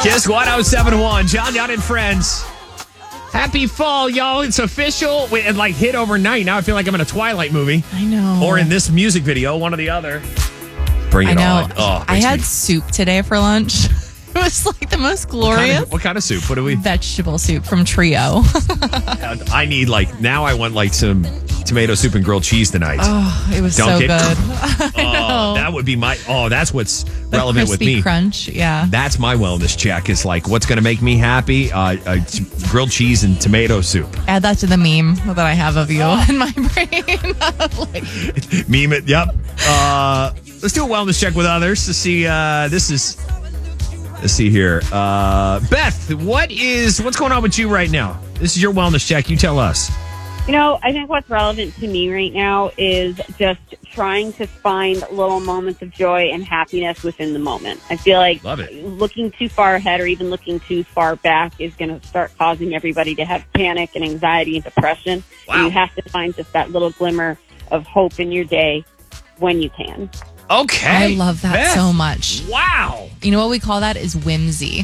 Kiss 1071, John and Friends. Happy fall, y'all. It's official. It hit overnight. Now I feel like I'm in a Twilight movie. I know. Or in this music video, one or the other. Bring it on. Oh, I had soup today for lunch. It was like the most glorious. What kind of soup? What do we? Vegetable soup from Trio. I need now I want some tomato soup and grilled cheese tonight. Oh, it was so good. That would be that's what's relevant with me. Crunch, yeah. That's my wellness check. Is what's going to make me happy? Grilled cheese and tomato soup. Add that to the meme that I have of you in my brain. Meme it. Yep. Let's do a wellness check with others to see. Let's see here. Beth, what's going on with you right now? This is your wellness check. You tell us. I think what's relevant to me right now is just trying to find little moments of joy and happiness within the moment. I feel like looking too far ahead or even looking too far back is going to start causing everybody to have panic and anxiety and depression. Wow. And you have to find just that little glimmer of hope in your day when you can. Okay. I love that Beth. so much. Wow. You know what we call that is whimsy.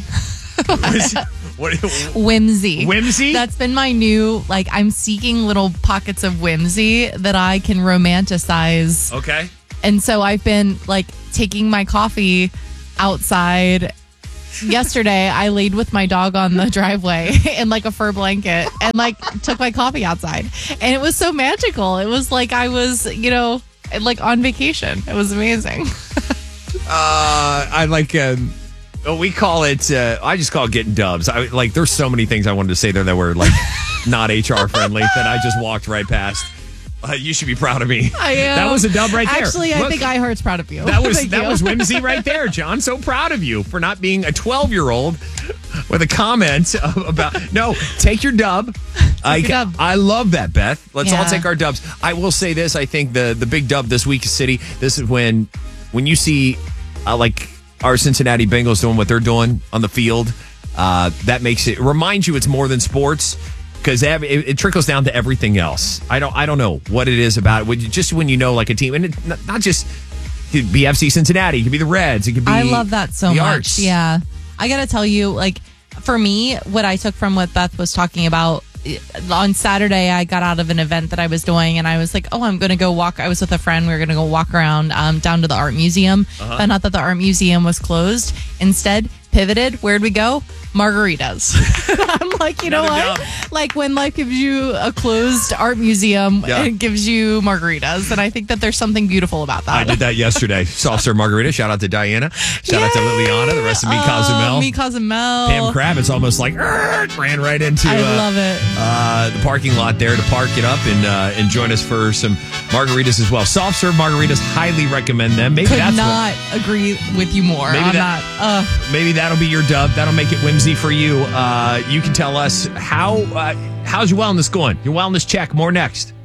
Whimsy. Whimsy? That's been my new, I'm seeking little pockets of whimsy that I can romanticize. Okay. And so I've been, taking my coffee outside. Yesterday, I laid with my dog on the driveway in, a fur blanket and, took my coffee outside. And it was so magical. It was like I was, on vacation. It was amazing. We call it, I just call it getting dubs. There's so many things I wanted to say there that were not HR friendly that I just walked right past. You should be proud of me. I am. That was a dub right there. Actually, I think iHeart's proud of you. That was whimsy right there, John. So proud of you for not being a 12-year-old with a comment about, no, take your dub. I love that, Beth. Let's all take our dubs. I will say this. I think the big dub this week is City. This is when you see our Cincinnati Bengals doing what they're doing on the field. That makes it reminds you it's more than sports because it trickles down to everything else. I don't know what it is about it. Just when a team, and it, not just it could be FC Cincinnati, it could be the Reds, it could be. I love that so much. Arts. Yeah, I got to tell you, for me, what I took from what Beth was talking about. On Saturday, I got out of an event that I was doing, and I was like, I'm going to go walk. I was with a friend. We were going to go walk around down to the art museum. Found out that the art museum was closed. Instead, pivoted. Where'd we go? Margaritas. I'm like, you know what? When life gives you a closed art museum, it gives you margaritas. And I think that there's something beautiful about that. I did that yesterday. Soft serve margarita. Shout out to Diana. Shout out to Liliana. The rest of me, Cozumel. Me, Cozumel. Pam Kravitz almost ran right into I love it. The parking lot there to park it up and join us for some margaritas as well. Soft serve margaritas, highly recommend them. Maybe Could not agree with you more on that. Maybe that'll be your dub. That'll make it whimsy for you. You can tell us how's your wellness going? Your wellness check. More next.